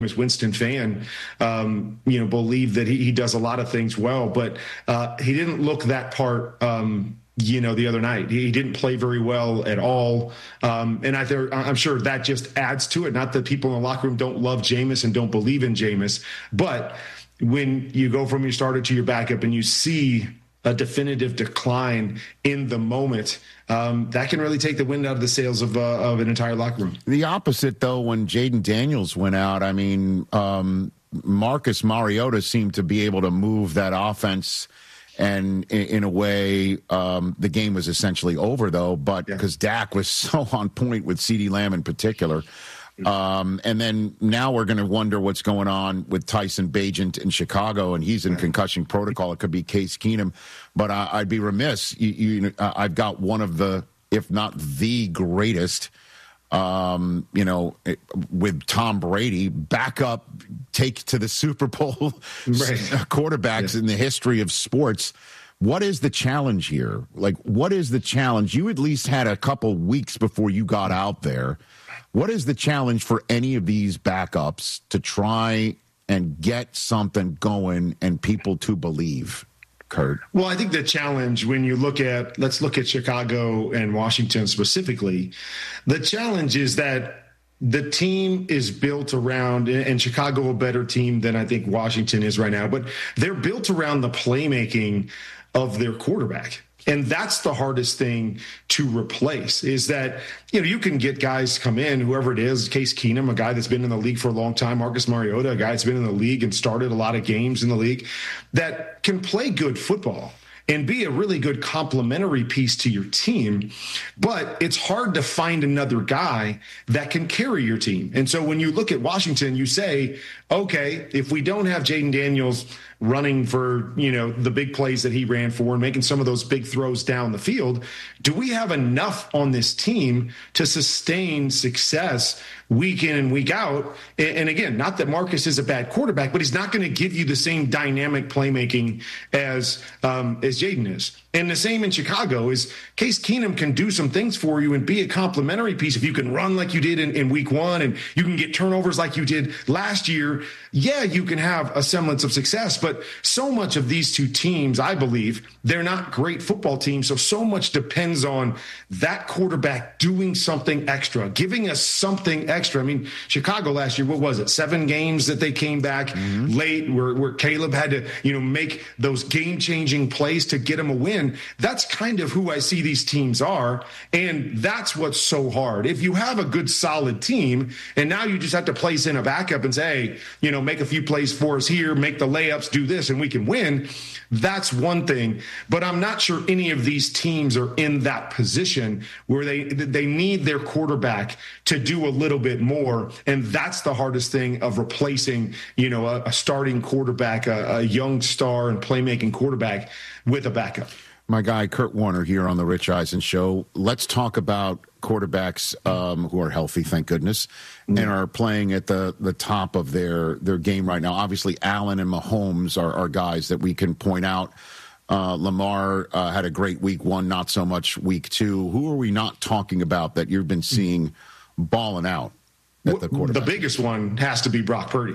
Jameis Winston fan, believe that he does a lot of things well, but he didn't look that part, the other night. He didn't play very well at all. And I'm sure that just adds to it. Not that people in the locker room don't love Jameis and don't believe in Jameis, but when you go from your starter to your backup and you see a definitive decline in the moment, that can really take the wind out of the sails of an entire locker room. The opposite, though, when Jaden Daniels went out, I mean, Marcus Mariota seemed to be able to move that offense, and in a way, the game was essentially over, though, but because Dak was so on point with CeeDee Lamb in particular. And then now we're going to wonder what's going on with Tyson Bagent in Chicago, and he's in concussion protocol. It could be Case Keenum, but I'd be remiss. I've got one of the, if not the greatest, with Tom Brady, backup take to the Super Bowl quarterbacks in the history of sports. What is the challenge here? Like, what is the challenge? You at least had a couple weeks before you got out there. What is the challenge for any of these backups to try and get something going and people to believe, Kurt? Well, I think the challenge when you let's look at Chicago and Washington specifically, the challenge is that the team is built around, and Chicago a better team than I think Washington is right now, but they're built around the playmaking of their quarterback. And that's the hardest thing to replace, is that, you can get guys come in, whoever it is, Case Keenum, a guy that's been in the league for a long time, Marcus Mariota, a guy that's been in the league and started a lot of games in the league, that can play good football and be a really good complementary piece to your team. But it's hard to find another guy that can carry your team. And so when you look at Washington, you say, okay, if we don't have Jaden Daniels running for, the big plays that he ran for and making some of those big throws down the field, do we have enough on this team to sustain success week in and week out? And again, not that Marcus is a bad quarterback, but he's not going to give you the same dynamic playmaking as Jaden is. And the same in Chicago is Case Keenum can do some things for you and be a complementary piece. If you can run like you did in week one and you can get turnovers like you did last year, you can have a semblance of success. But so much of these two teams, I believe, they're not great football teams. So much depends on that quarterback doing something extra, giving us something extra. I mean, Chicago last year, what was it? 7 games that they came back late where Caleb had to, make those game-changing plays to get him a win. That's kind of who I see these teams are, and that's what's so hard. If you have a good, solid team, and now you just have to place in a backup and say, hey, make a few plays for us here, make the layups, do this, and we can win, that's one thing. But I'm not sure any of these teams are in that position where they need their quarterback to do a little bit more, and that's the hardest thing of replacing, a starting quarterback, a young star and playmaking quarterback with a backup. My guy, Kurt Warner, here on the Rich Eisen Show. Let's talk about quarterbacks who are healthy, thank goodness, and are playing at the top of their game right now. Obviously, Allen and Mahomes are guys that we can point out. Lamar had a great week 1, not so much week 2. Who are we not talking about that you've been seeing balling out? The biggest one has to be Brock Purdy.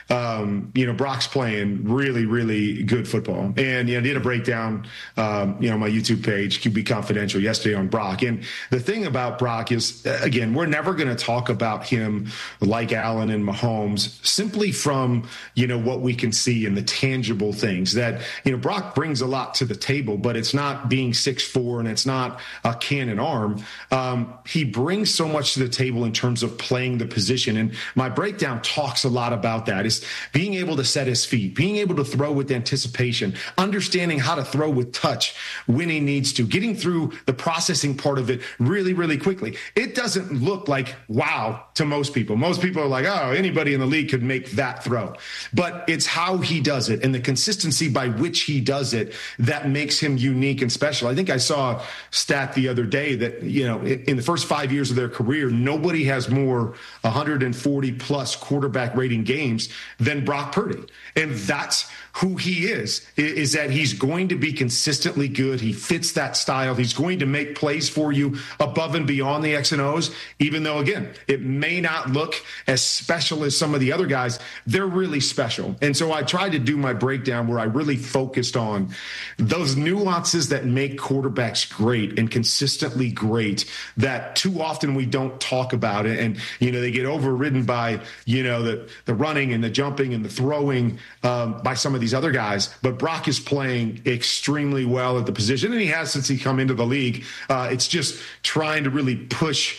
Brock's playing really, really good football. And, did a breakdown, my YouTube page, QB Confidential, yesterday on Brock. And the thing about Brock is, again, we're never going to talk about him like Allen and Mahomes simply from, what we can see in the tangible things that, Brock brings a lot to the table, but it's not being 6'4" and it's not a cannon arm. He brings so much to the table in terms of playing the position. And my breakdown talks a lot about that, is being able to set his feet, being able to throw with anticipation, understanding how to throw with touch when he needs to, getting through the processing part of it really, really quickly. It doesn't look like wow to most people. Most people are like, oh, anybody in the league could make that throw. But it's how he does it and the consistency by which he does it that makes him unique and special. I think I saw a stat the other day that, in the first 5 years of their career, nobody has more 140 plus quarterback rating games than Brock Purdy. And that's who he is that he's going to be consistently good. He fits that style. He's going to make plays for you above and beyond the X and O's, even though, again, it may not look as special as some of the other guys. They're really special. And so I tried to do my breakdown where I really focused on those nuances that make quarterbacks great and consistently great that too often we don't talk about it. And, they get overridden by, the running and the jumping and the throwing by some of these other guys. But Brock is playing extremely well at the position, and he has since he come into the league. It's just trying to really push,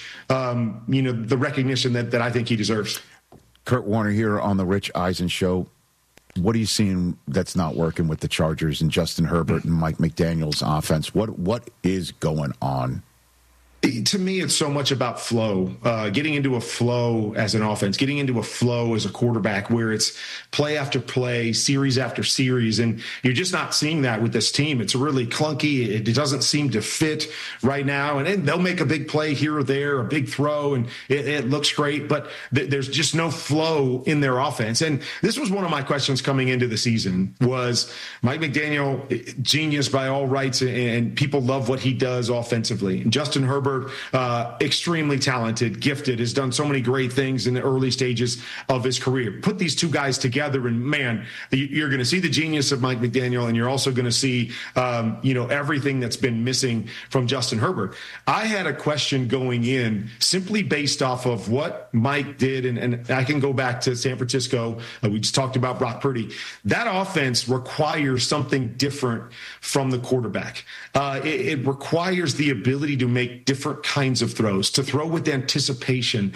the recognition that I think he deserves. Kurt Warner here on the Rich Eisen Show. What are you seeing that's not working with the Chargers and Justin Herbert and Mike McDaniel's offense? What is going on? To me, it's so much about flow, getting into a flow as an offense, getting into a flow as a quarterback where it's play after play, series after series. And you're just not seeing that with this team. It's really clunky. It doesn't seem to fit right now. And then they'll make a big play here or there, a big throw, and it looks great. But there's just no flow in their offense. And this was one of my questions coming into the season was Mike McDaniel, genius by all rights, and people love what he does offensively. And Justin Herbert, extremely talented, gifted, has done so many great things in the early stages of his career. Put these two guys together, and man, you're going to see the genius of Mike McDaniel, and you're also going to see, everything that's been missing from Justin Herbert. I had a question going in simply based off of what Mike did, and I can go back to San Francisco. We just talked about Brock Purdy. That offense requires something different from the quarterback. It requires the ability to make different kinds of throws, to throw with anticipation,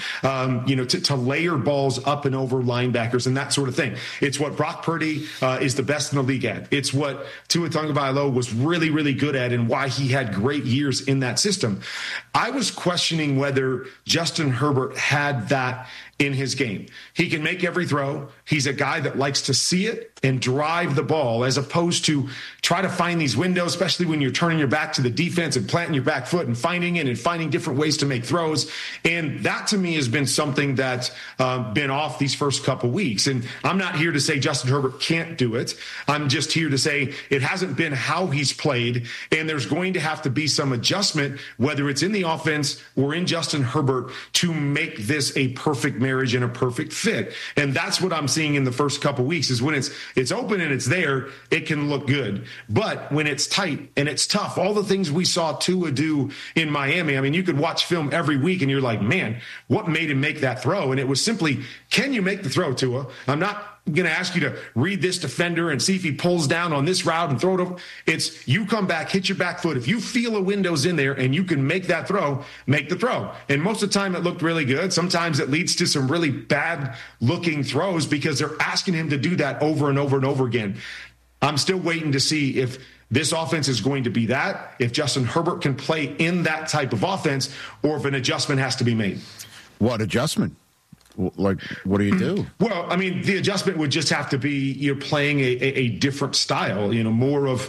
to layer balls up and over linebackers and that sort of thing. It's what Brock Purdy is the best in the league at. It's what Tua Tagovailoa was really, really good at and why he had great years in that system. I was questioning whether Justin Herbert had that in his game. He can make every throw. He's a guy that likes to see it and drive the ball as opposed to try to find these windows, especially when you're turning your back to the defense and planting your back foot and finding it and finding different ways to make throws. And that to me has been something that's been off these first couple weeks. And I'm not here to say Justin Herbert can't do it. I'm just here to say it hasn't been how he's played. And there's going to have to be some adjustment, whether it's in the offense or in Justin Herbert, to make this a perfect marriage and a perfect fit. And that's what I'm seeing in the first couple weeks is when it's open and it's there, it can look good. But when it's tight and it's tough, all the things we saw Tua do in Miami, I mean, you could watch film every week and you're like, man, what made him make that throw? And it was simply, can you make the throw, Tua? I'm not going to ask you to read this defender and see if he pulls down on this route and throw it over. It's you come back, hit your back foot. If you feel a window's in there and you can make that throw, make the throw. And most of the time it looked really good. Sometimes it leads to some really bad looking throws because they're asking him to do that over and over and over again. I'm still waiting to see if this offense is going to be that, if Justin Herbert can play in that type of offense, or if an adjustment has to be made. What adjustment? Like, what do you do? Well, I mean, the adjustment would just have to be you're playing a different style, more of,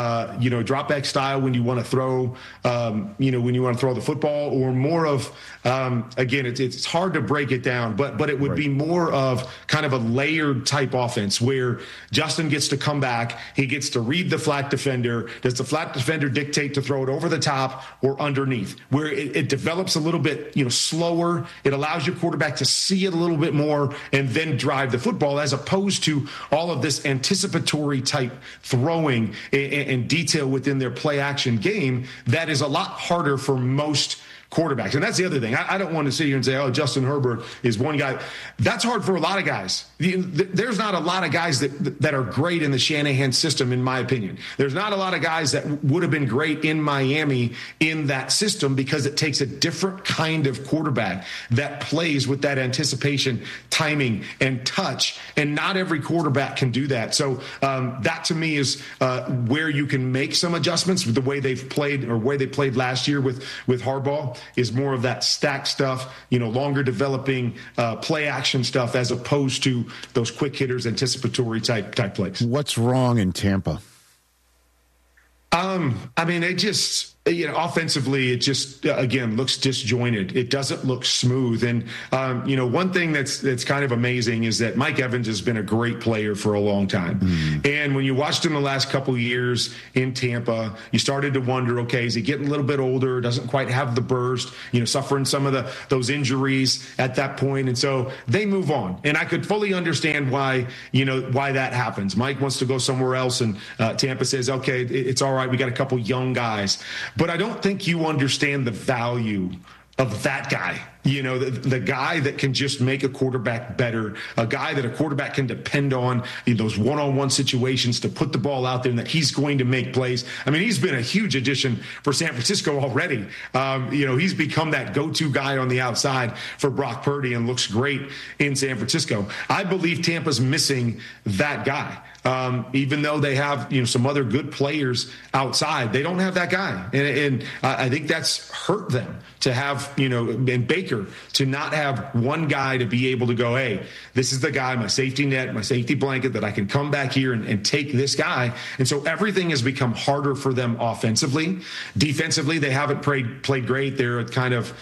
drop back style when you want to throw, when you want to throw the football, or more of, again, it's hard to break it down, but it would be more of kind of a layered type offense where Justin gets to come back. He gets to read the flat defender. Does the flat defender dictate to throw it over the top or underneath, where it develops a little bit, slower. It allows your quarterback to see it a little bit more and then drive the football, as opposed to all of this anticipatory type throwing and detail within their play action game that is a lot harder for most quarterbacks. And that's the other thing. I don't want to sit here and say, oh, Justin Herbert is one guy. That's hard for a lot of guys. There's not a lot of guys that are great in the Shanahan system, in my opinion. There's not a lot of guys that would have been great in Miami in that system, because it takes a different kind of quarterback that plays with that anticipation, timing, and touch. And not every quarterback can do that. So that to me is where you can make some adjustments with the way they've played, or way they played last year with Harbaugh, is more of that stack stuff, longer developing play action stuff, as opposed to those quick hitters, anticipatory type plays. What's wrong in Tampa? I mean, offensively, it just, again, looks disjointed. It doesn't look smooth. And, one thing that's kind of amazing is that Mike Evans has been a great player for a long time. And when you watched him the last couple of years in Tampa, you started to wonder, okay, is he getting a little bit older? Doesn't quite have the burst, suffering some of those injuries at that point. And so they move on. And I could fully understand why that happens. Mike wants to go somewhere else. And Tampa says, okay, it's all right. We got a couple young guys. But I don't think you understand the value of that guy. The guy that can just make a quarterback better, a guy that a quarterback can depend on in those one-on-one situations to put the ball out there and that he's going to make plays. I mean, he's been a huge addition for San Francisco already. He's become that go-to guy on the outside for Brock Purdy and looks great in San Francisco. I believe Tampa's missing that guy. Even though they have, some other good players outside, they don't have that guy. And I think that's hurt them to have, and Baker to not have one guy to be able to go, hey, this is the guy, my safety net, my safety blanket that I can come back here and take this guy. And so everything has become harder for them offensively. Defensively, they haven't played great. They're kind of,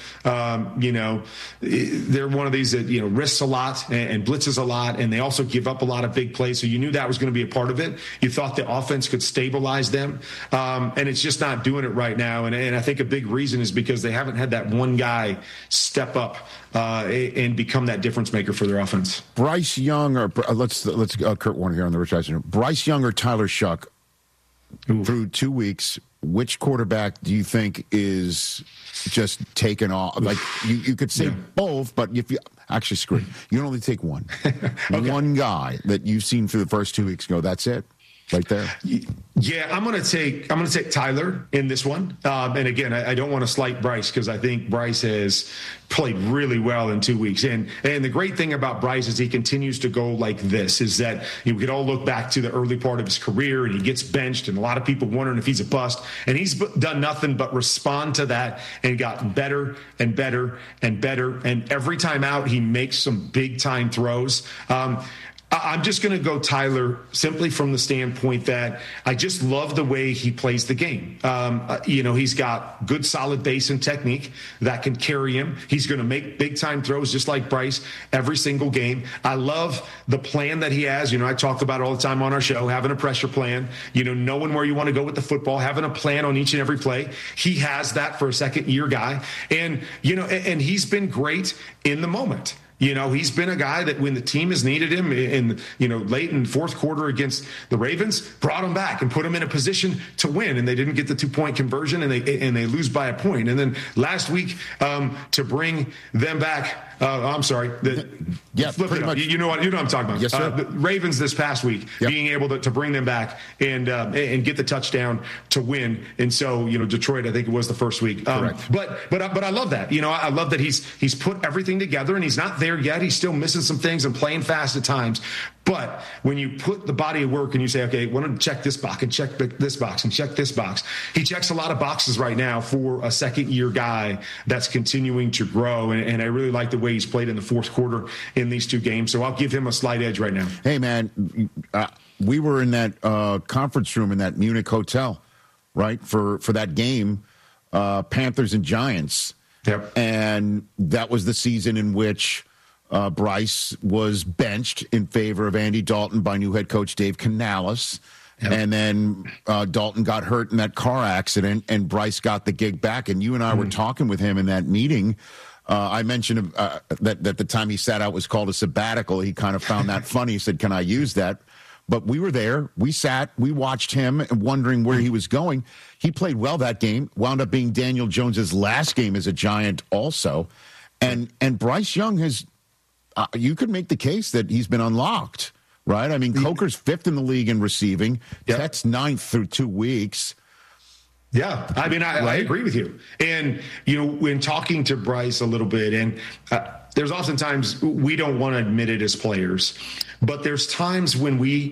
they're one of these that, risks a lot and blitzes a lot. And they also give up a lot of big plays. So you knew that was going to be a part of it. You thought the offense could stabilize them. And it's just not doing it right now. And I think a big reason is because they haven't had that one guy step up and become that difference maker for their offense. Bryce Young, or let's Kurt Warner here on the Rich Eisen. Bryce Young or Tyler Shough through 2 weeks. Which quarterback do you think is just taken off? Like you could say both, but if you actually screw it, you can only take one. Okay. One guy that you've seen through the first 2 weeks. Go, that's it. Right there. Yeah, I'm gonna take Tyler in this one. And again, I don't want to slight Bryce because I think Bryce has played really well in 2 weeks. And the great thing about Bryce is he continues to go like this, is that we could all look back to the early part of his career and he gets benched and a lot of people wondering if he's a bust. And he's done nothing but respond to that and gotten better and better and better. And every time out, he makes some big time throws. I'm just going to go Tyler simply from the standpoint that I just love the way he plays the game. He's got good, solid base and technique that can carry him. He's going to make big time throws just like Bryce every single game. I love the plan that he has. I talk about it all the time on our show, having a pressure plan, knowing where you want to go with the football, having a plan on each and every play. He has that for a second year guy. And he's been great in the moment. He's been a guy that when the team has needed him late in fourth quarter against the Ravens, brought him back and put him in a position to win. And they didn't get the 2-point conversion and they lose by a point. And then last week to bring them back. I'm sorry. Flip it up. You know what I'm talking about. Yes, sir. The Ravens this past week, being able to bring them back and get the touchdown to win. And so, Detroit, I think it was the first week. Correct. But I love that. I love that he's put everything together and he's not there yet. He's still missing some things and playing fast at times. But when you put the body of work and you say, okay, I want to check this box and check this box and check this box, he checks a lot of boxes right now for a second-year guy that's continuing to grow. And I really like the way he's played in the fourth quarter in these two games. So I'll give him a slight edge right now. Hey, man, we were in that conference room in that Munich hotel, right, for that game, Panthers and Giants. Yep. And that was the season in which Bryce was benched in favor of Andy Dalton by new head coach Dave Canales. Yep. And then Dalton got hurt in that car accident, and Bryce got the gig back. And you and I were talking with him in that meeting. I mentioned that the time he sat out was called a sabbatical. He kind of found that funny. He said, can I use that? But we were there. We sat. We watched him, wondering where he was going. He played well that game. Wound up being Daniel Jones's last game as a Giant also. And Bryce Young has you could make the case that he's been unlocked, right? I mean, Coker's 5th in the league in receiving. Yep. Tet's 9th through 2 weeks. Yeah, I mean, I agree with you. And, when talking to Bryce a little bit, and there's oftentimes we don't want to admit it as players, but there's times when we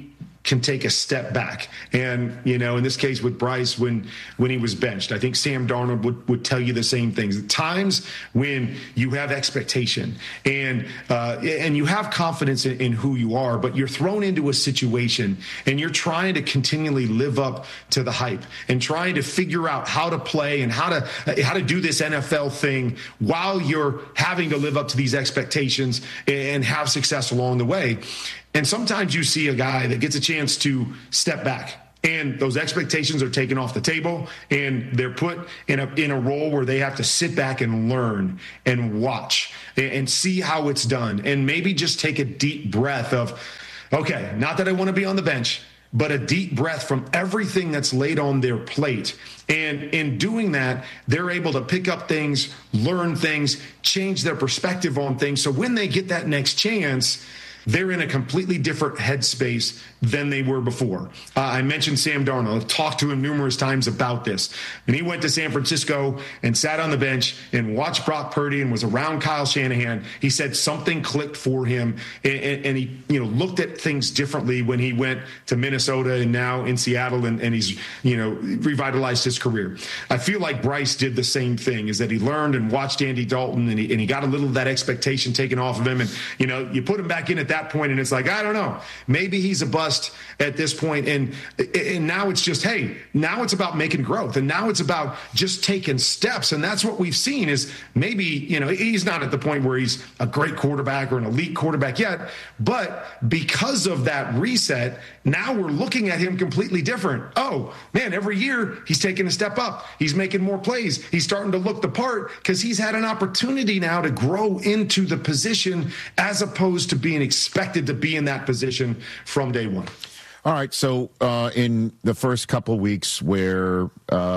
can take a step back. And, in this case with Bryce, when he was benched, I think Sam Darnold would tell you the same things. At times when you have expectation and you have confidence in who you are, but you're thrown into a situation and you're trying to continually live up to the hype and trying to figure out how to play and how to do this NFL thing while you're having to live up to these expectations and have success along the way. And sometimes you see a guy that gets a chance to step back and those expectations are taken off the table and they're put in a role where they have to sit back and learn and watch and see how it's done and maybe just take a deep breath of, okay, not that I want to be on the bench, but a deep breath from everything that's laid on their plate. And in doing that, they're able to pick up things, learn things, change their perspective on things. So when they get that next chance, they're in a completely different headspace than they were before. I mentioned Sam Darnold. I've talked to him numerous times about this. And he went to San Francisco and sat on the bench and watched Brock Purdy and was around Kyle Shanahan. He said something clicked for him, and he looked at things differently when he went to Minnesota and now in Seattle, and he's revitalized his career. I feel like Bryce did the same thing, is that he learned and watched Andy Dalton, and he got a little of that expectation taken off of him. And you put him back in at that point, and it's like, I don't know, maybe he's a bust at this point. And now it's just, hey, now it's about making growth, and now it's about just taking steps. And that's what we've seen is maybe, he's not at the point where he's a great quarterback or an elite quarterback yet, but because of that reset, now we're looking at him completely different. Oh man, every year he's taking a step up. He's making more plays. He's starting to look the part because he's had an opportunity now to grow into the position as opposed to being expected to be in that position from day one. All right. So in the first couple of weeks where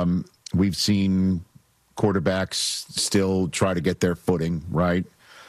we've seen quarterbacks still try to get their footing, right?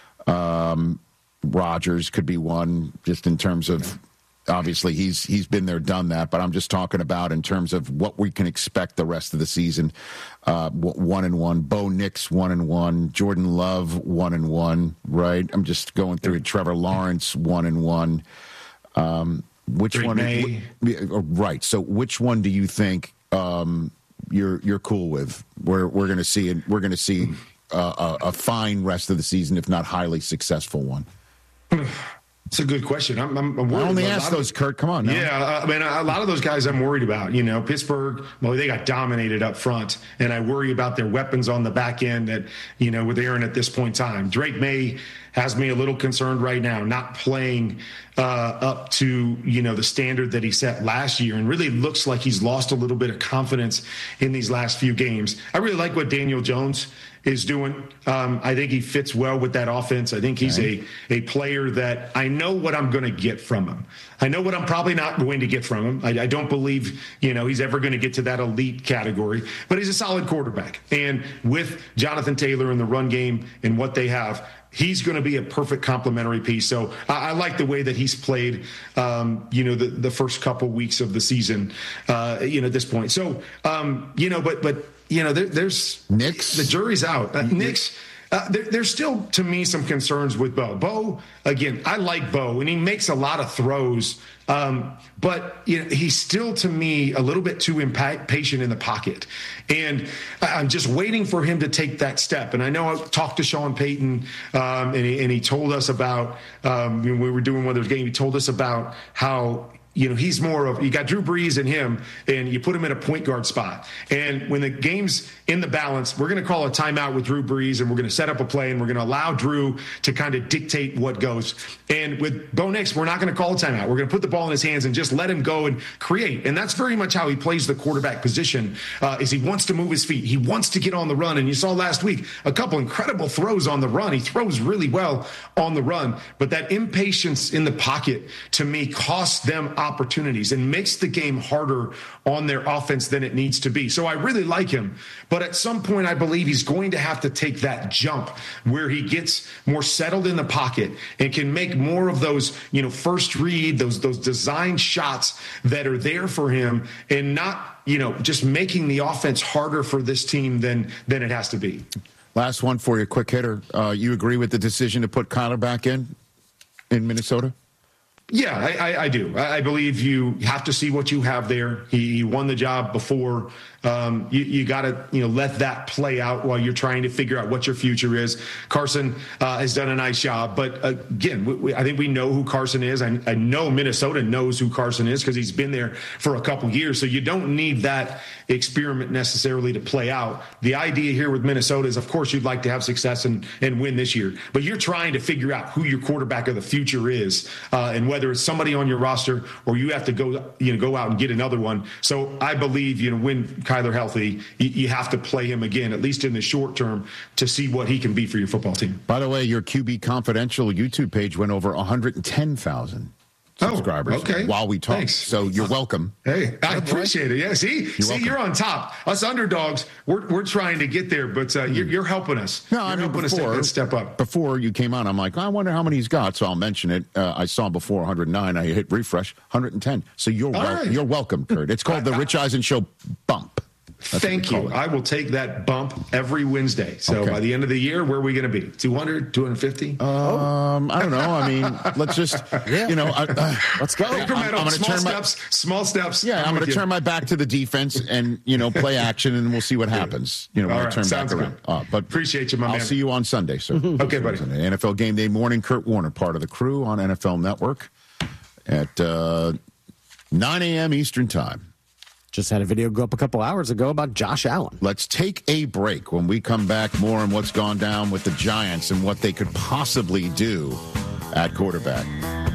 Rodgers could be one, just in terms of, obviously he's been there, done that, but I'm just talking about in terms of what we can expect the rest of the season. 1-1, Bo Nix 1-1, Jordan Love 1-1, right? I'm just going through it. Trevor Lawrence 1-1. Which Drake one? May. Right. So which one do you think you're cool with? We're going to see a fine rest of the season, if not highly successful one. It's a good question. I'm worried. I only asked those, Kurt. Come on now. Yeah, I mean, a lot of those guys I'm worried about. Pittsburgh, well, they got dominated up front, and I worry about their weapons on the back end that, with Aaron at this point in time. Drake May has me a little concerned right now, not playing up to, the standard that he set last year, and really looks like he's lost a little bit of confidence in these last few games. I really like what Daniel Jones is doing. I think he fits well with that offense. I think he's a player that I know what I'm going to get from him. I know what I'm probably not going to get from him. I don't believe, he's ever going to get to that elite category, but he's a solid quarterback. And with Jonathan Taylor in the run game and what they have, he's going to be a perfect complementary piece. So I like the way that he's played, the first couple weeks of the season, at this point. So, there's Nix. The jury's out. Nix. There's still, to me, some concerns with Bo. Bo, again, I like Bo, and he makes a lot of throws, but he's still, to me, a little bit too impatient in the pocket. And I'm just waiting for him to take that step. And I know I talked to Sean Payton, and he told us about, when we were doing one of those games, he told us about how he's more of, you got Drew Brees and him, and you put him in a point guard spot. And when the game's in the balance, we're going to call a timeout with Drew Brees, and we're going to set up a play, and we're going to allow Drew to kind of dictate what goes. And with Bo Nix, we're not going to call a timeout. We're going to put the ball in his hands and just let him go and create. And that's very much how he plays the quarterback position, is he wants to move his feet. He wants to get on the run. And you saw last week a couple incredible throws on the run. He throws really well on the run. But that impatience in the pocket, to me, costs them opportunities and makes the game harder on their offense than it needs to be. So I really like him, but at some point I believe he's going to have to take that jump where he gets more settled in the pocket and can make more of those, first read, those design shots that are there for him, and not, just making the offense harder for this team than it has to be. Last one for you, quick hitter. You agree with the decision to put Kyler back in Minnesota? Yeah, I do. I believe you have to see what you have there. He won the job before. You got to let that play out while you're trying to figure out what your future is. Carson has done a nice job, but again, I think we know who Carson is. I know Minnesota knows who Carson is because he's been there for a couple years. So you don't need that experiment necessarily to play out. The idea here with Minnesota is, of course, you'd like to have success and win this year, but you're trying to figure out who your quarterback of the future is, and whether it's somebody on your roster or you have to go out and get another one. So I believe, when Kyler healthy, you have to play him again, at least in the short term, to see what he can be for your football team. By the way, your QB Confidential YouTube page went over 110,000 subscribers while we talk. Thanks. So you're welcome. Hey, I appreciate it. Yeah, see, you're on top. Us underdogs, we're trying to get there, but you're helping us. No, I mean, helping us step up. Before you came on, I'm like, I wonder how many he's got, so I'll mention it. I saw before 109. I hit refresh, 110. So you're welcome, Kurt. It's called the Rich Eisen Show Bump. Thank you. I will take that bump every Wednesday. So by the end of the year, where are we going to be? 200, 250? I don't know. I mean, let's just, let's go. Incremental, small steps. Yeah, I'm going to turn my back to the defense and, play action, and we'll see what happens, when I turn back around. But appreciate you, my man. I'll see you on Sunday, sir. Okay, buddy. NFL Game Day morning, Kurt Warner, part of the crew on NFL Network at 9 a.m. Eastern Time. Just had a video go up a couple hours ago about Josh Allen. Let's take a break. When we come back, more on what's gone down with the Giants and what they could possibly do at quarterback.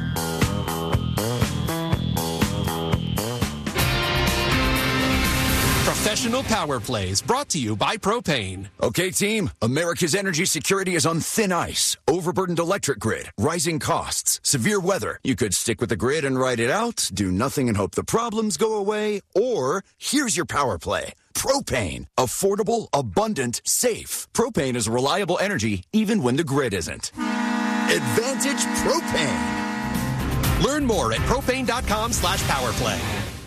Professional Power Plays brought to you by Propane. Okay, team, America's energy security is on thin ice. Overburdened electric grid, rising costs, severe weather. You could stick with the grid and ride it out, do nothing and hope the problems go away, or here's your power play. Propane. Affordable, abundant, safe. Propane is reliable energy even when the grid isn't. Advantage Propane. Learn more at propane.com/powerplay.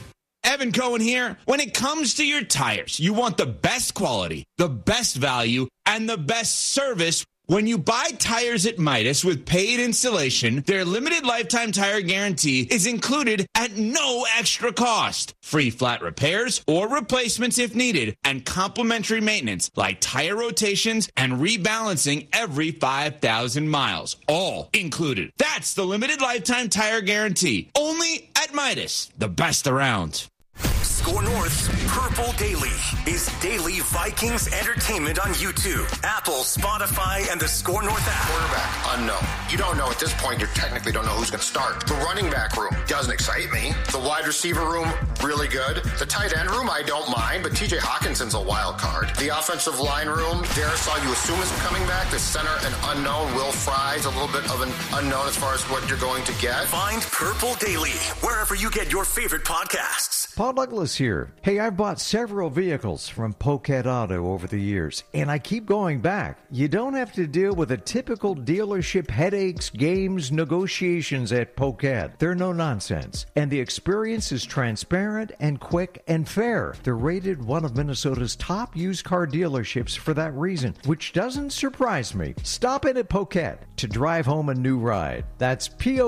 Evan Cohen here. When it comes to your tires, you want the best quality, the best value, and the best service. When you buy tires at Midas with paid installation, their limited lifetime tire guarantee is included at no extra cost. Free flat repairs or replacements if needed, and complimentary maintenance like tire rotations and rebalancing every 5,000 miles. All included. That's the limited lifetime tire guarantee. Only at Midas, the best around. Score North's Purple Daily is daily Vikings entertainment on YouTube, Apple, Spotify, and the Score North app. Quarterback, unknown. You don't know at this point. You technically don't know who's going to start. The running back room doesn't excite me. The wide receiver room, really good. The tight end room, I don't mind, but TJ Hawkinson's a wild card. The offensive line room, Darisaw, you assume is coming back. The center, an unknown. Will Fry's a little bit of an unknown as far as what you're going to get. Find Purple Daily wherever you get your favorite podcasts. Paul Douglas here. Hey, I've bought several vehicles from Poquet Auto over the years, and I keep going back. You don't have to deal with the typical dealership headaches, games, negotiations at Poquet. They're no nonsense, and the experience is transparent and quick and fair. They're rated one of Minnesota's top used car dealerships for that reason, which doesn't surprise me. Stop in at Poquet to drive home a new ride. That's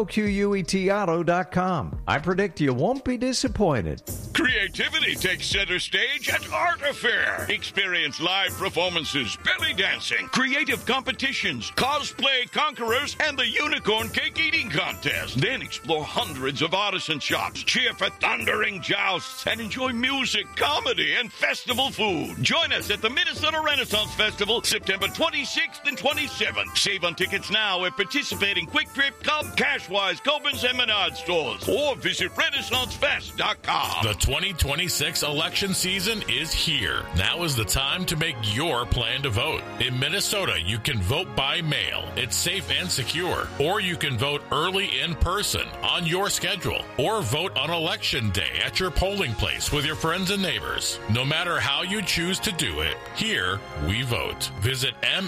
POQUET auto.com. I predict you won't be disappointed. Creativity takes center stage at Art Affair. Experience live performances, belly dancing, creative competitions, cosplay conquerors, and the unicorn cake eating contest. Then explore hundreds of artisan shops, cheer for thundering jousts, and enjoy music, comedy, and festival food. Join us at the Minnesota Renaissance Festival, September 26th and 27th. Save on tickets now at participating Quick Trip, Cub, Cashwise, Cobins, and Menard stores, or visit RenaissanceFest.com. The 2026 election season is here. Now is the time to make your plan to vote. In Minnesota, you can vote by mail. It's safe and secure. Or you can vote early in person on your schedule. Or vote on election day at your polling place with your friends and neighbors. No matter how you choose to do it, here we vote. Visit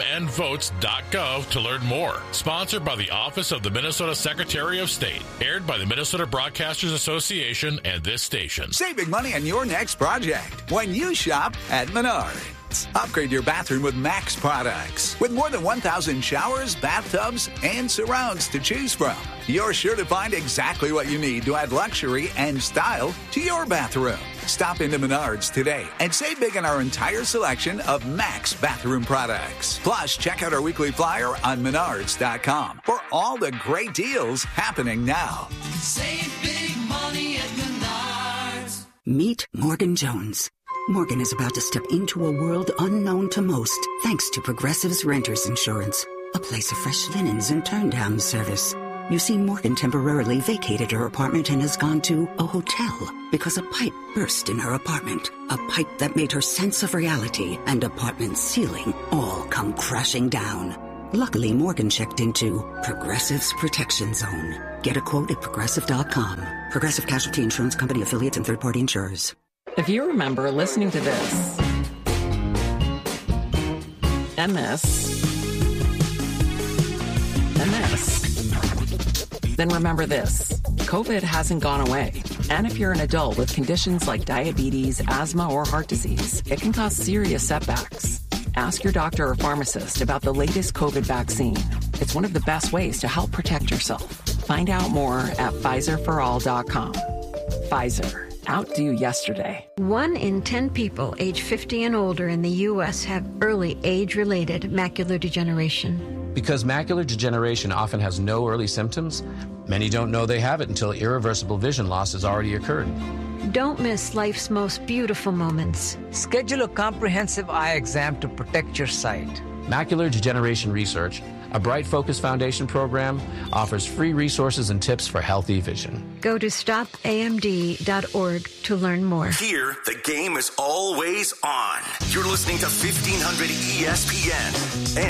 mnvotes.gov to learn more. Sponsored by the Office of the Minnesota Secretary of State. Aired by the Minnesota Broadcasters Association and this station. Saving money on your next project when you shop at Menards. results. Upgrade your bathroom with Max products. With more than 1,000 showers, bathtubs, and surrounds to choose from, you're sure to find exactly what you need to add luxury and style to your bathroom. Stop into Menards today and save big on our entire selection of Max bathroom products. Plus, check out our weekly flyer on Menards.com for all the great deals happening now. Save big money at Menards. Meet Morgan Jones. Morgan is about to step into a world unknown to most, thanks to Progressive's Renters Insurance, a place of fresh linens and turn-down service. You see, Morgan temporarily vacated her apartment and has gone to a hotel because a pipe burst in her apartment. A pipe that made her sense of reality and apartment ceiling all come crashing down. Luckily, Morgan checked into Progressive's Protection Zone. Get a quote at Progressive.com. Progressive Casualty Insurance Company affiliates and third-party insurers. If you remember listening to this, MS, then remember this. COVID hasn't gone away. And if you're an adult with conditions like diabetes, asthma, or heart disease, it can cause serious setbacks. Ask your doctor or pharmacist about the latest COVID vaccine. It's one of the best ways to help protect yourself. Find out more at PfizerForAll.com. Pfizer. Outdo yesterday. 1 in 10 people age 50 and older in the U.S. have early age-related macular degeneration. Because macular degeneration often has no early symptoms, many don't know they have it until irreversible vision loss has already occurred. Don't miss life's most beautiful moments. Schedule a comprehensive eye exam to protect your sight. Macular Degeneration Research, a Bright Focus Foundation program, offers free resources and tips for healthy vision. Go to stopamd.org to learn more. Here, the game is always on. You're listening to 1500 ESPN.